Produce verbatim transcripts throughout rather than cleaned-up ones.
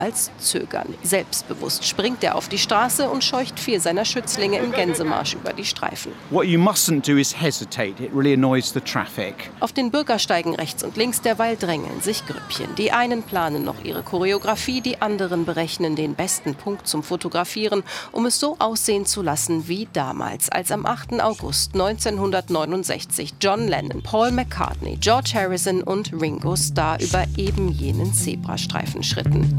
als zögern. Selbstbewusst springt er auf die Straße und scheucht vier seiner Schützlinge im Gänsemarsch über die Streifen. What you mustn't do is hesitate. It really annoys the traffic. Auf den Bürgersteigen rechts und links derweil drängeln sich Grüppchen. Die einen planen noch ihre Choreografie, die anderen berechnen den besten Punkt zum Fotografieren, um es so aussehen zu lassen wie damals, als am achten August neunzehnhundertneunundsechzig John Lennon, Paul McCartney, George Harrison und Ringo Starr über eben jenen Zebrastreifen schritten.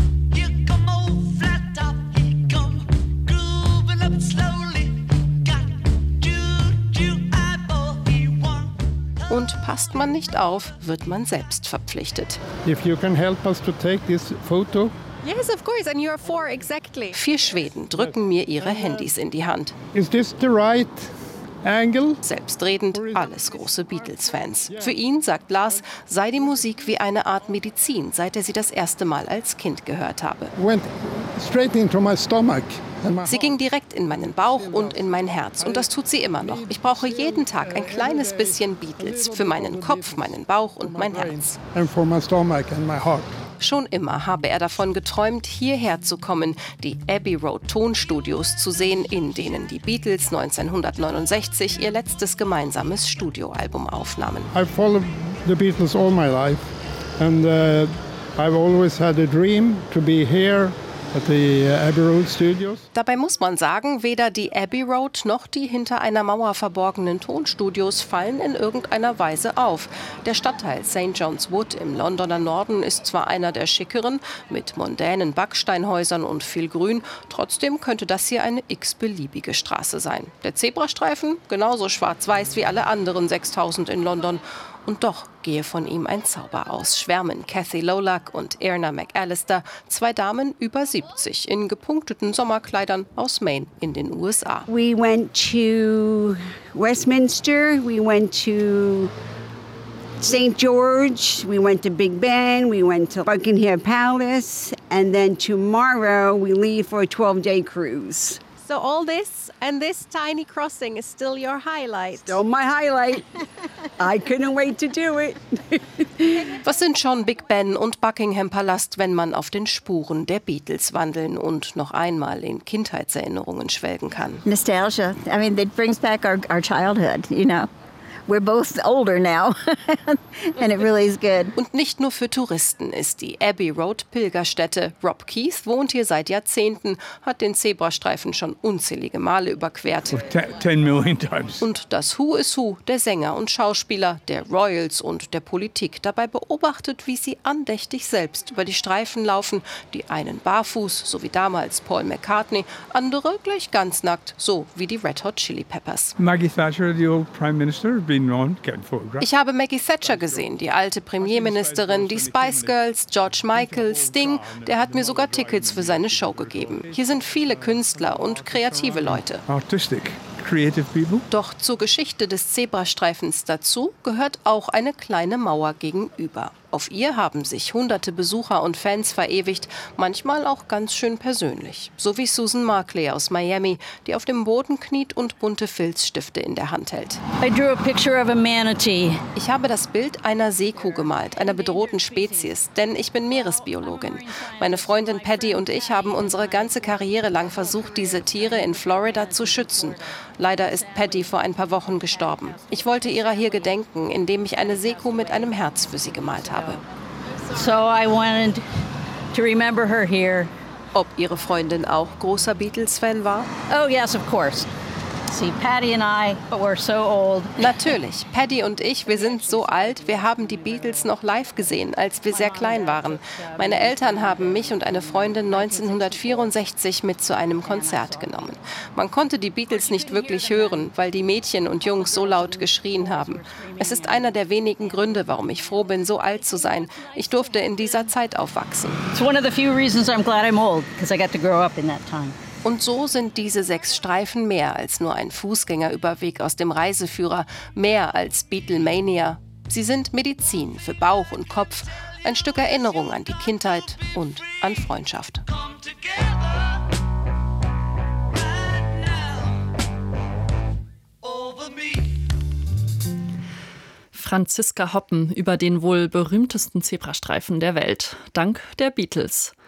Und passt man nicht auf, wird man selbst verpflichtet. If you can help us to take this photo. Yes, of course, and you're four exactly. Vier Schweden drücken mir ihre Handys in die Hand. Is this the right angle? Selbstredend, alles große Beatles-Fans. Für ihn, sagt Lars, sei die Musik wie eine Art Medizin, seit er sie das erste Mal als Kind gehört habe. Went straight into my stomach. Sie ging direkt in meinen Bauch und in mein Herz und das tut sie immer noch. Ich brauche jeden Tag ein kleines bisschen Beatles für meinen Kopf, meinen Bauch und mein Herz. Schon immer habe er davon geträumt, hierher zu kommen, die Abbey Road Tonstudios zu sehen, in denen die Beatles neunzehnhundertneunundsechzig ihr letztes gemeinsames Studioalbum aufnahmen. I followed the Beatles all my life and uh, I've always had a dream to be here. At the Abbey Road Studios. Dabei muss man sagen, weder die Abbey Road noch die hinter einer Mauer verborgenen Tonstudios fallen in irgendeiner Weise auf. Der Stadtteil Saint John's Wood im Londoner Norden ist zwar einer der schickeren, mit mondänen Backsteinhäusern und viel Grün, trotzdem könnte das hier eine x-beliebige Straße sein. Der Zebrastreifen genauso schwarz-weiß wie alle anderen sechstausend in London. Und doch gehe von ihm ein Zauber aus, schwärmen Kathy Lolak und Erna McAllister, zwei Damen über siebzig, in gepunkteten Sommerkleidern aus Maine in den U S A. We went to Westminster, we went to Saint George, we went to Big Ben, we went to Buckingham Palace, and then tomorrow we leave for a twelve-day cruise. So all this and this tiny crossing is still your highlight. Still my highlight. I couldn't wait to do it. Was sind schon Big Ben und Buckingham Palast, wenn man auf den Spuren der Beatles wandeln und noch einmal in Kindheitserinnerungen schwelgen kann? Nostalgia. I mean, it brings back our, our childhood, you know. We're both older now and it really is good. Und nicht nur für Touristen ist die Abbey Road Pilgerstätte. Rob Keith wohnt hier seit Jahrzehnten, hat den Zebrastreifen schon unzählige Male überquert. Ten million times. Und das Who is Who der Sänger und Schauspieler, der Royals und der Politik dabei beobachtet, wie sie andächtig selbst über die Streifen laufen, die einen barfuß, so wie damals Paul McCartney, andere gleich ganz nackt, so wie die Red Hot Chili Peppers. Maggie Thatcher, the old Prime Minister. Ich habe Maggie Thatcher gesehen, die alte Premierministerin, die Spice Girls, George Michael, Sting, der hat mir sogar Tickets für seine Show gegeben. Hier sind viele Künstler und kreative Leute. Artistic, creative people. Doch zur Geschichte des Zebrastreifens dazu gehört auch eine kleine Mauer gegenüber. Auf ihr haben sich hunderte Besucher und Fans verewigt, manchmal auch ganz schön persönlich. So wie Susan Markley aus Miami, die auf dem Boden kniet und bunte Filzstifte in der Hand hält. I drew a picture of a manatee. Ich habe das Bild einer Seekuh gemalt, einer bedrohten Spezies, denn ich bin Meeresbiologin. Meine Freundin Paddy und ich haben unsere ganze Karriere lang versucht, diese Tiere in Florida zu schützen. Leider ist Paddy vor ein paar Wochen gestorben. Ich wollte ihrer hier gedenken, indem ich eine Seekuh mit einem Herz für sie gemalt habe. So I wanted to remember her here. Ob ihre Freundin auch großer Beatles-Fan war? Oh yes, of course. See, Patty and I, but we're so old. Natürlich. Paddy und ich, wir sind so alt, wir haben die Beatles noch live gesehen, als wir sehr klein waren. Meine Eltern haben mich und eine Freundin neunzehnhundertvierundsechzig mit zu einem Konzert genommen. Man konnte die Beatles nicht wirklich hören, weil die Mädchen und Jungs so laut geschrien haben. Es ist einer der wenigen Gründe, warum ich froh bin, so alt zu sein. Ich durfte in dieser Zeit aufwachsen. It's one of the few reasons I'm glad I'm old, because I got to grow up in that time. Und so sind diese sechs Streifen mehr als nur ein Fußgängerüberweg aus dem Reiseführer, mehr als Beatlemania. Sie sind Medizin für Bauch und Kopf, ein Stück Erinnerung an die Kindheit und an Freundschaft. Franziska Hoppen über den wohl berühmtesten Zebrastreifen der Welt, dank der Beatles.